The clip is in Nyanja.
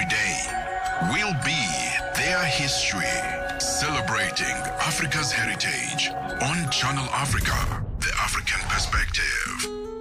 every day. We'll be their history, celebrating Africa's heritage on Channel Africa, the African perspective.